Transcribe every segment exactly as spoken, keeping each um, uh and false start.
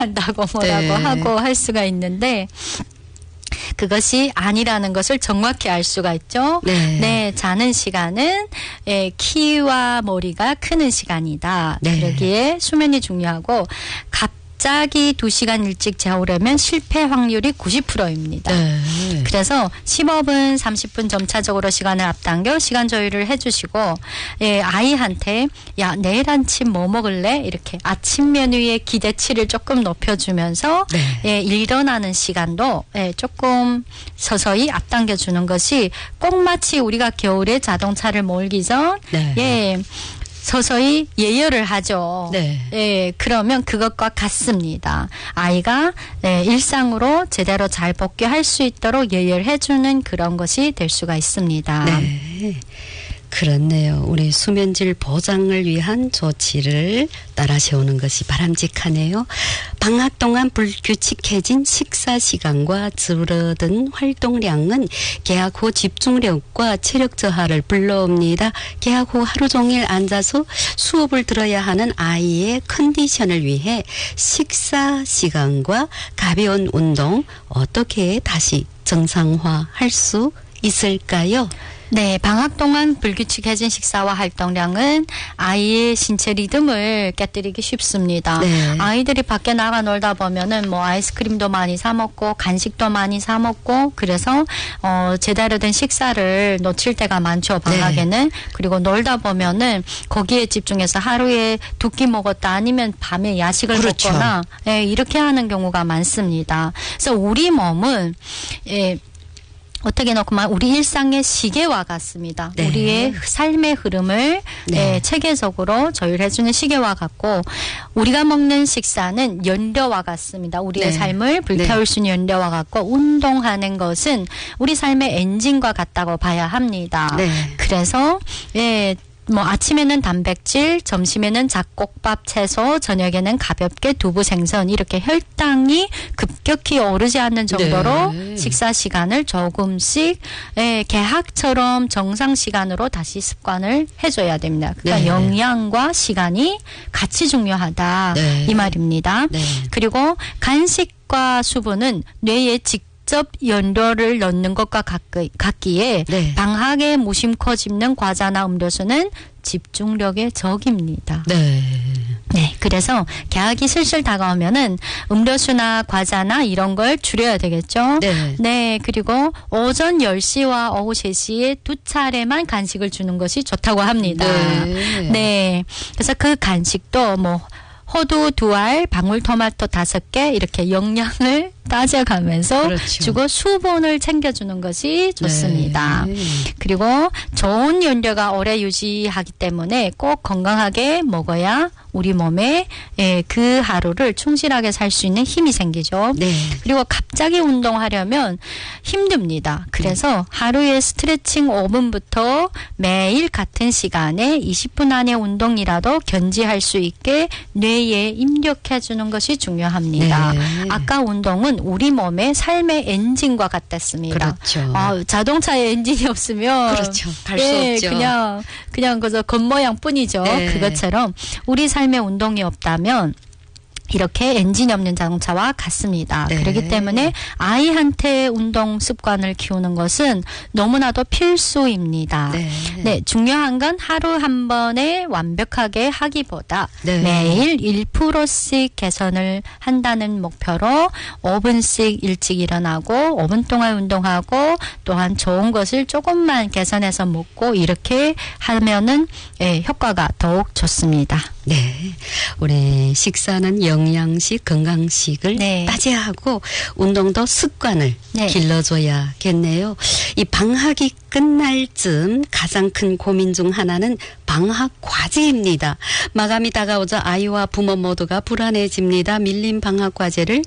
한다고 뭐라고 네. 하고 할 수가 있는데 그것이 아니라는 것을 정확히 알 수가 있죠. 네. 네, 자는 시간은 예, 키와 머리가 크는 시간이다. 네. 그러기에 수면이 중요하고 갑자기 두 시간 일찍 재우려면 실패 확률이 구십 퍼센트입니다. 네. 그래서 십오 분, 삼십 분 점차적으로 시간을 앞당겨 시간 조율을 해주시고 예, 아이한테 야 내일 아침 뭐 먹을래? 이렇게 아침 메뉴의 기대치를 조금 높여주면서 네. 예, 일어나는 시간도 예, 조금 서서히 앞당겨 주는 것이 꼭 마치 우리가 겨울에 자동차를 몰기 전 네. 예, 서서히 예열을 하죠. 네. 예, 그러면 그것과 같습니다. 아이가 예, 일상으로 제대로 잘 복귀할 수 있도록 예열해주는 그런 것이 될 수가 있습니다. 네. 그렇네요. 우리 수면질 보장을 위한 조치를 따라 세우는 것이 바람직하네요. 방학 동안 불규칙해진 식사 시간과 줄어든 활동량은 개학 후 집중력과 체력 저하를 불러옵니다. 개학 후 하루 종일 앉아서 수업을 들어야 하는 아이의 컨디션을 위해 식사 시간과 가벼운 운동 어떻게 다시 정상화할 수 있을까요? 네, 방학 동안 불규칙해진 식사와 활동량은 아이의 신체 리듬을 깨뜨리기 쉽습니다. 네. 아이들이 밖에 나가 놀다 보면은 뭐 아이스크림도 많이 사 먹고 간식도 많이 사 먹고 그래서 어 제대로 된 식사를 놓칠 때가 많죠, 방학에는. 네. 그리고 놀다 보면은 거기에 집중해서 하루에 두 끼 먹었다 아니면 밤에 야식을 그렇죠. 먹거나 예, 이렇게 하는 경우가 많습니다. 그래서 우리 몸은 예, 어떻게 놓고만 우리 일상의 시계와 같습니다. 네. 우리의 삶의 흐름을 네. 예, 체계적으로 조율해주는 시계와 같고 우리가 먹는 식사는 연료와 같습니다. 우리의 네. 삶을 불태울 네. 수 있는 연료와 같고 운동하는 것은 우리 삶의 엔진과 같다고 봐야 합니다. 네. 그래서 예. 뭐 아침에는 단백질, 점심에는 잡곡밥, 채소, 저녁에는 가볍게 두부, 생선 이렇게 혈당이 급격히 오르지 않는 정도로 네. 식사 시간을 조금씩 예, 개학처럼 정상 시간으로 다시 습관을 해줘야 됩니다. 그러니까 네. 영양과 시간이 같이 중요하다 네. 이 말입니다. 네. 그리고 간식과 수분은 뇌에 직 직접 연료를 넣는 것과 같기에 네. 방학에 무심코 집는 과자나 음료수는 집중력의 적입니다. 네. 네, 그래서 개학이 슬슬 다가오면은 음료수나 과자나 이런 걸 줄여야 되겠죠. 네. 네, 그리고 오전 열 시와 오후 세 시에 두 차례만 간식을 주는 것이 좋다고 합니다. 네. 네, 그래서 그 간식도 뭐 호두 두 알, 방울토마토 다섯 개 이렇게 영양을 따져가면서 그렇죠. 주고 수분을 챙겨주는 것이 좋습니다. 네. 그리고 좋은 연료가 오래 유지하기 때문에 꼭 건강하게 먹어야 우리 몸에 예, 그 하루를 충실하게 살 수 있는 힘이 생기죠. 네. 그리고 갑자기 운동하려면 힘듭니다. 그래서 하루에 스트레칭 오 분부터 매일 같은 시간에 이십 분 안에 운동이라도 견지할 수 있게 뇌에 입력해 주는 것이 중요합니다. 네. 아까 운동은 우리 몸의 삶의 엔진과 같았습니다. 그렇죠. 아, 자동차에 엔진이 없으면 그렇죠. 갈 수 예, 없죠. 그냥 그냥 그저 겉모양뿐이죠. 네. 그것처럼 우리 삶에 운동이 없다면 이렇게 엔진이 없는 자동차와 같습니다. 네. 그렇기 때문에 아이한테 운동 습관을 키우는 것은 너무나도 필수입니다. 네. 네, 중요한 건 하루 한 번에 완벽하게 하기보다 네. 매일 일 퍼센트씩 개선을 한다는 목표로 오 분씩 일찍 일어나고 오 분 동안 운동하고 또한 좋은 것을 조금만 개선해서 먹고 이렇게 하면은 예, 효과가 더욱 좋습니다. 네. 우리 식사는 영양식, 건강식을 네. 따져야 하고 운동도 습관을 네. 길러줘야겠네요. 이 방학이 끝날 즈음 가장 큰 고민 중 하나는 방학 과제입니다. 마감이 다가오자 아이와 부모 모두가 불안해집니다. 밀린 방학 과제를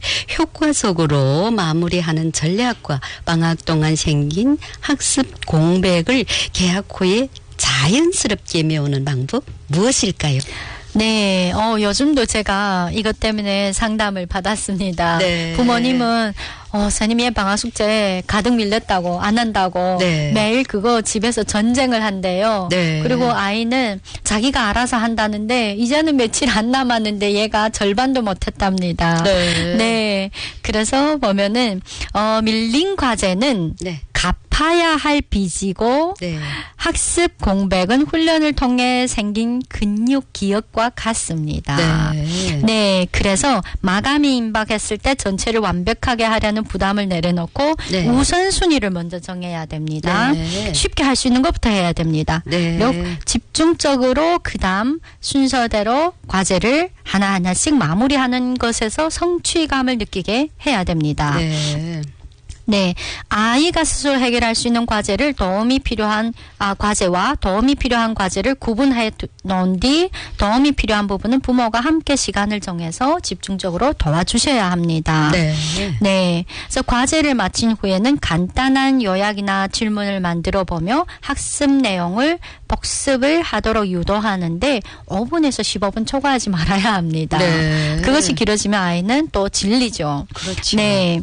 효과적으로 마무리하는 전략과 방학 동안 생긴 학습 공백을 개학 후에 자연스럽게 메우는 방법 무엇일까요? 네, 어, 요즘도 제가 이것 때문에 상담을 받았습니다. 네. 부모님은 어, 선생님이 방학 숙제 가득 밀렸다고 안 한다고 네. 매일 그거 집에서 전쟁을 한대요. 네. 그리고 아이는 자기가 알아서 한다는데 이제는 며칠 안 남았는데 얘가 절반도 못했답니다. 네. 네, 그래서 보면은 어, 밀린 과제는 네. 갚아야 할 빚이고 네. 학습 공백은 훈련을 통해 생긴 근육 기억과 같습니다. 네. 네, 그래서 마감이 임박했을 때 전체를 완벽하게 하려는 부담을 내려놓고 네. 우선순위를 먼저 정해야 됩니다. 네. 쉽게 할 수 있는 것부터 해야 됩니다. 네. 그리고 집중적으로 그다음 순서대로 과제를 하나하나씩 마무리하는 것에서 성취감을 느끼게 해야 됩니다. 네. 네, 아이가 스스로 해결할 수 있는 과제를 도움이 필요한 아, 과제와 도움이 필요한 과제를 구분해 놓은 뒤 도움이 필요한 부분은 부모가 함께 시간을 정해서 집중적으로 도와주셔야 합니다. 네. 네, 그래서 과제를 마친 후에는 간단한 요약이나 질문을 만들어 보며 학습 내용을 복습을 하도록 유도하는데 오 분에서 십오 분 초과하지 말아야 합니다. 네. 그것이 길어지면 아이는 또 질리죠. 그렇죠. 네.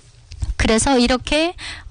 그래서 이렇게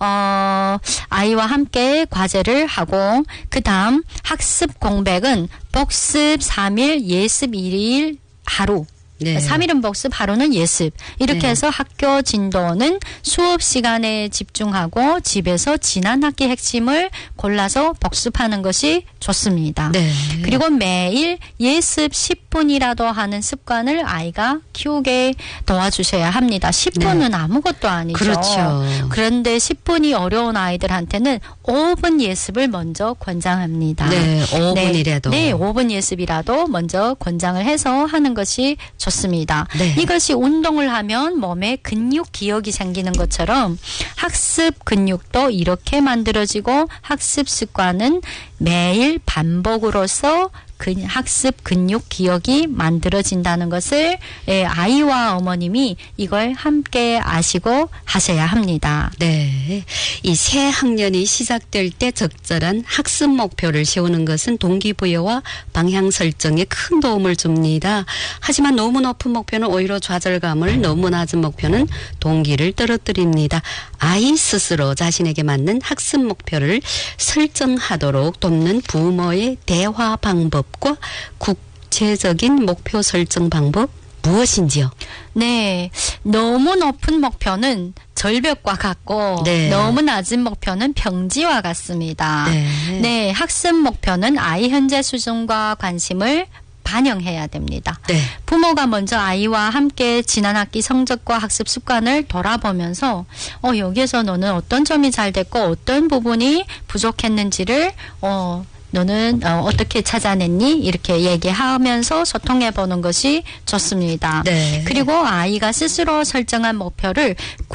어 아이와 함께 과제를 하고 그다음 학습 공백은 복습 삼 일, 예습 일 일 하루. 네. 삼 일은 복습, 하루는 예습. 이렇게 네. 해서 학교 진도는 수업 시간에 집중하고 집에서 지난 학기 핵심을 골라서 복습하는 것이 좋습니다. 네. 그리고 매일 예습 십 분이라도 하는 습관을 아이가 키우게 도와주셔야 합니다. 십 분은 네. 아무것도 아니죠. 그렇죠. 그런데 십 분이 어려운 아이들한테는 오 분 예습을 먼저 권장합니다. 네, 오 분이라도. 네, 네, 오 분 예습이라도 먼저 권장을 해서 하는 것이 좋습니다. 네. 이것이 운동을 하면 몸에 근육 기억이 생기는 것처럼 학습 근육도 이렇게 만들어지고 학습 습관은 매일 반복으로서 그 학습 근육 기억이 만들어진다는 것을 아이와 어머님이 이걸 함께 아시고 하셔야 합니다. 네. 이 새 학년이 시작될 때 적절한 학습 목표를 세우는 것은 동기부여와 방향 설정에 큰 도움을 줍니다. 하지만 너무 높은 목표는 오히려 좌절감을, 너무 낮은 목표는 동기를 떨어뜨립니다. 아이 스스로 자신에게 맞는 학습 목표를 설정하도록 돕는 부모의 대화 방법과 구체적인 목표 설정 방법 무엇인지요? 네, 너무 높은 목표는 절벽과 같고 네. 너무 낮은 목표는 평지와 같습니다. 네. 네, 학습 목표는 아이 현재 수준과 관심을 반영해야 됩니다. 네. 부모가 먼저 아이와 함께 지난 학기 성적과 학습 습관을 돌아보면서 어, 여기에서 너는 어떤 점이 잘 됐고 어떤 부분이 부족했는지를 어, 너는 어, 어떻게 찾아냈니? 이렇게 얘기하면서 소통해 보는 것이 좋습니다. 네. 그리고 아이가 스스로 설정한 목표를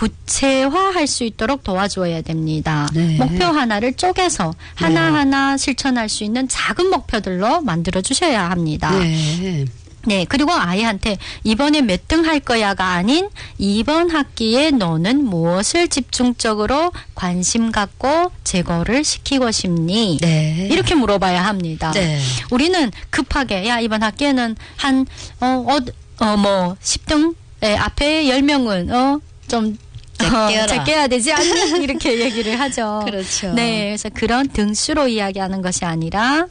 구체화할 수 있도록 도와줘야 됩니다. 네. 목표 하나를 쪼개서 하나하나 실천할 수 있는 작은 목표들로 만들어 주셔야 합니다. 네. 네, 그리고 아이한테 이번에 몇 등 할 거야가 아닌 이번 학기에 너는 무엇을 집중적으로 관심 갖고 제거를 시키고 싶니? 네. 이렇게 물어봐야 합니다. 네. 우리는 급하게 야 이번 학기에는 한 어 어 뭐 십 등 예, 앞에 열 명은 어좀 제껴라. 어, 제껴야 되지 않니? 이렇게 얘기를 하죠. 그렇죠. 네, 그래서 그런 등수로 이야기하는 것이 아니라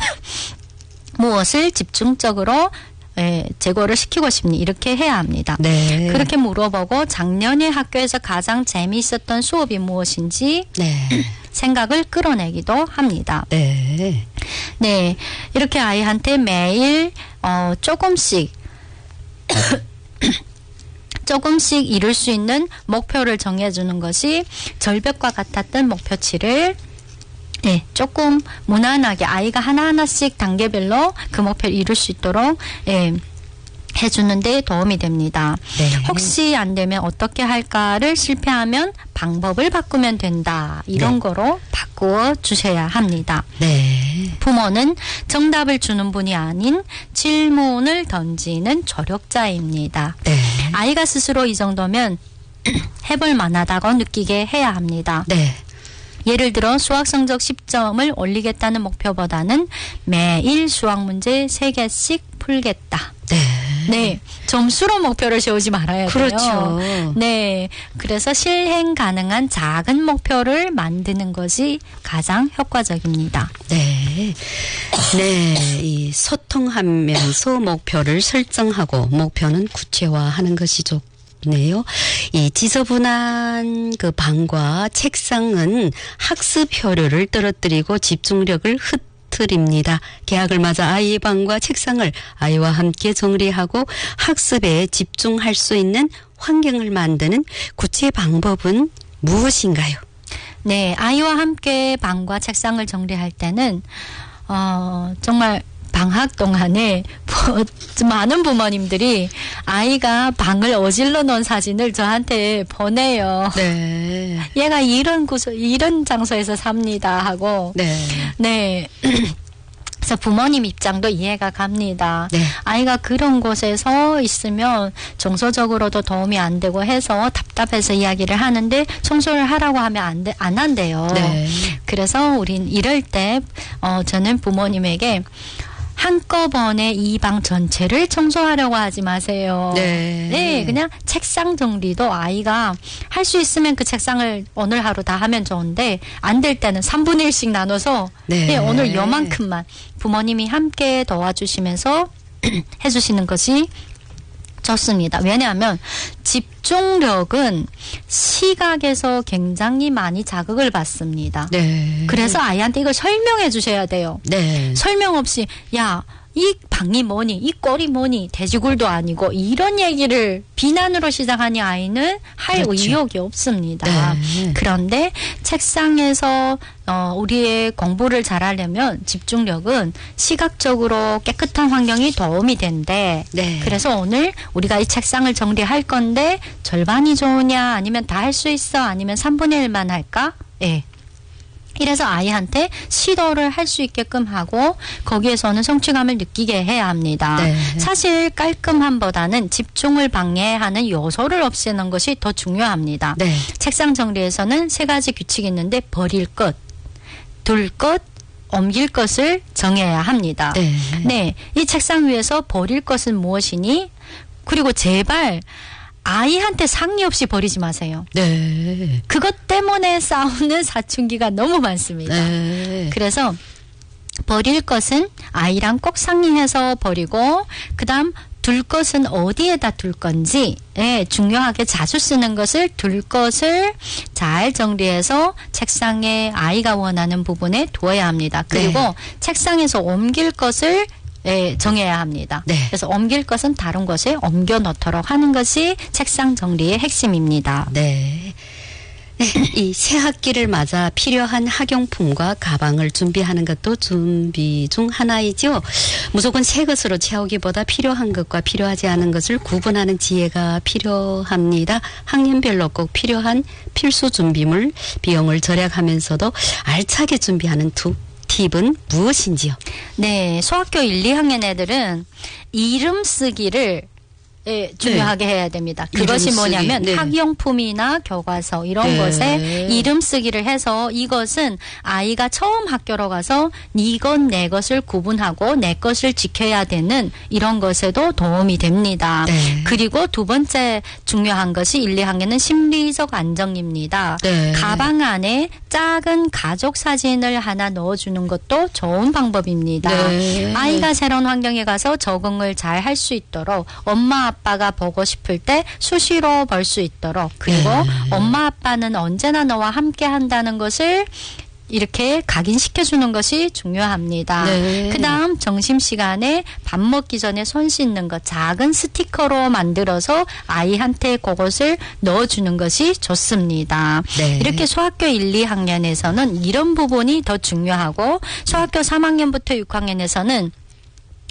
무엇을 집중적으로 예, 제거를 시키고 싶니? 이렇게 해야 합니다. 네. 그렇게 물어보고 작년에 학교에서 가장 재미있었던 수업이 무엇인지 네. 생각을 끌어내기도 합니다. 네. 네, 이렇게 아이한테 매일 어, 조금씩 조금씩 이룰 수 있는 목표를 정해주는 것이 절벽과 같았던 목표치를 네, 조금 무난하게 아이가 하나하나씩 단계별로 그 목표를 이룰 수 있도록 예, 해주는 데 도움이 됩니다. 네. 혹시 안 되면 어떻게 할까를 실패하면 방법을 바꾸면 된다. 이런 네. 거로 바꾸어 주셔야 합니다. 네. 부모는 정답을 주는 분이 아닌 질문을 던지는 조력자입니다. 네. 아이가 스스로 이 정도면 해볼 만하다고 느끼게 해야 합니다. 네. 예를 들어 수학 성적 십 점을 올리겠다는 목표보다는 매일 수학 문제 세 개씩 풀겠다. 네. 네. 점수로 목표를 세우지 말아야 돼요. 그렇죠. 네. 그래서 실행 가능한 작은 목표를 만드는 것이 가장 효과적입니다. 네. 네. 이 소통하면서 목표를 설정하고 목표는 구체화하는 것이 좋네요. 이 지저분한 그 방과 책상은 학습 효率떨어뜨리고 집중력을 흩 틀입니다. 개학을 맞아 아이의 방과 책상을 아이와 함께 정리하고 학습에 집중할 수 있는 환경을 만드는 구체 방법은 무엇인가요? 네, 아이와 함께 방과 책상을 정리할 때는 어, 정말 방학 동안에 많은 부모님들이 아이가 방을 어질러 놓은 사진을 저한테 보내요. 네. 얘가 이런 구조, 이런 장소에서 삽니다 하고. 네. 네. 그래서 부모님 입장도 이해가 갑니다. 네. 아이가 그런 곳에서 있으면 정서적으로도 도움이 안 되고 해서 답답해서 이야기를 하는데 청소를 하라고 하면 안 돼, 안 한대요. 네. 그래서 우린 이럴 때, 어, 저는 부모님에게 한꺼번에 이 방 전체를 청소하려고 하지 마세요. 네. 네, 그냥 책상 정리도 아이가 할 수 있으면 그 책상을 오늘 하루 다 하면 좋은데 안 될 때는 삼분의 일씩 나눠서 네. 네, 오늘 요만큼만 부모님이 함께 도와주시면서 해주시는 것이 좋습니다. 왜냐하면 집중력은 시각에서 굉장히 많이 자극을 받습니다. 네. 그래서 아이한테 이걸 설명해 주셔야 돼요. 네. 설명 없이 야, 이 방이 뭐니, 이 꼴이 뭐니, 돼지굴도 아니고 이런 얘기를 비난으로 시작하니 아이는 할 그렇죠. 의욕이 없습니다. 네. 그런데 책상에서 어, 우리의 공부를 잘하려면 집중력은 시각적으로 깨끗한 환경이 도움이 된대. 네. 그래서 오늘 우리가 이 책상을 정리할 건데 절반이 좋으냐, 아니면 다 할 수 있어, 아니면 삼분의 일만 할까? 예. 네. 이래서 아이한테 시도를 할 수 있게끔 하고 거기에서는 성취감을 느끼게 해야 합니다. 네. 사실 깔끔함보다는 집중을 방해하는 요소를 없애는 것이 더 중요합니다. 네. 책상 정리에서는 세 가지 규칙이 있는데 버릴 것, 둘 것, 옮길 것을 정해야 합니다. 네. 네, 이 책상 위에서 버릴 것은 무엇이니? 그리고 제발 아이한테 상의 없이 버리지 마세요. 네. 그것 때문에 싸우는 사춘기가 너무 많습니다. 네. 그래서 버릴 것은 아이랑 꼭 상의해서 버리고, 그 다음 둘 것은 어디에다 둘 건지, 예, 중요하게 자주 쓰는 것을 둘 것을 잘 정리해서 책상에 아이가 원하는 부분에 두어야 합니다. 그리고 네. 책상에서 옮길 것을 예, 정해야 합니다. 네. 그래서 옮길 것은 다른 곳에 옮겨 놓도록 하는 것이 책상 정리의 핵심입니다. 네. 네, 이 새 학기를 맞아 필요한 학용품과 가방을 준비하는 것도 준비 중 하나이죠. 무조건 새 것으로 채우기보다 필요한 것과 필요하지 않은 것을 구분하는 지혜가 필요합니다. 학년별로 꼭 필요한 필수 준비물, 비용을 절약하면서도 알차게 준비하는 두 팁은 무엇인지요? 네, 소학교 일, 이 학년 애들은 이름 쓰기를 예, 중요하게 네. 해야 됩니다. 그것이 뭐냐면 네. 학용품이나 교과서 이런 네. 것에 이름 쓰기를 해서, 이것은 아이가 처음 학교로 가서 이것 내 것을 구분하고 내 것을 지켜야 되는 이런 것에도 도움이 됩니다. 네. 그리고 두 번째 중요한 것이 일, 이 학년은 심리적 안정입니다. 네. 가방 안에 작은 가족 사진을 하나 넣어주는 것도 좋은 방법입니다. 네. 아이가 새로운 환경에 가서 적응을 잘 할 수 있도록 엄마 아빠가 보고 싶을 때 수시로 볼 수 있도록, 그리고 네. 엄마 아빠는 언제나 너와 함께 한다는 것을 이렇게 각인시켜주는 것이 중요합니다. 네. 그 다음 점심시간에 밥 먹기 전에 손 씻는 것 작은 스티커로 만들어서 아이한테 그것을 넣어주는 것이 좋습니다. 네. 이렇게 소학교 일, 이 학년에서는 이런 부분이 더 중요하고, 소학교 삼 학년부터 육 학년에서는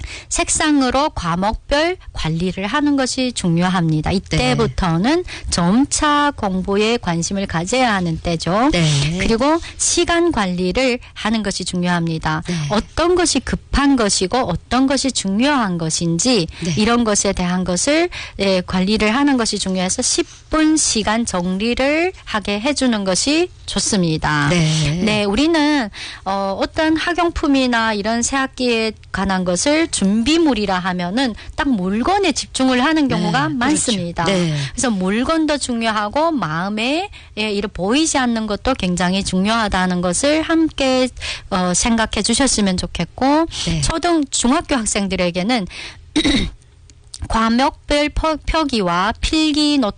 색상으로 과목별 관리를 하는 것이 중요합니다. 이때부터는 점차 공부에 관심을 가져야 하는 때죠. 네. 그리고 시간 관리를 하는 것이 중요합니다. 네. 어떤 것이 급한 것이고 어떤 것이 중요한 것인지 네. 이런 것에 대한 것을 예, 관리를 하는 것이 중요해서 십 분 시간 정리를 하게 해주는 것이 좋습니다. 네. 네, 우리는 어, 어떤 학용품이나 이런 새학기에 관한 것을 준비물이라 하면은 딱 물건에 집중을 하는 경우가 네, 많습니다. 그렇죠. 네. 그래서 물건도 중요하고 마음에 예, 이렇게 보이지 않는 것도 굉장히 중요하다는 것을 함께 어, 생각해 주셨으면 좋겠고 네. 초등 중학교 학생들에게는 과목별 표- 표기와 필기 노트